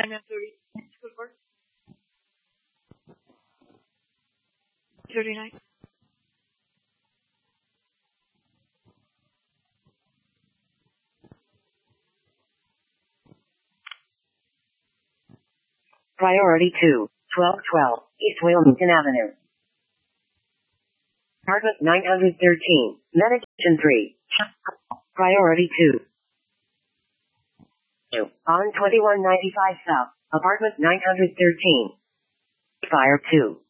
39. Priority 2, 1212, East Wilmington Avenue. Apartment 913, Medication 3. Priority 2. On 2195 South, Apartment 913. Fire 2.